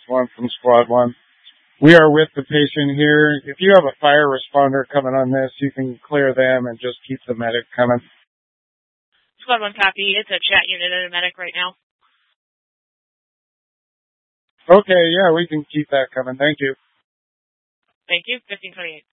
One from Squad 1. We are with the patient here. If you have a fire responder coming on this, you can clear them and just keep the medic coming. Squad 1 copy. It's a chat unit and a medic right now. Okay, yeah, we can keep that coming. Thank you. Thank you. 1528.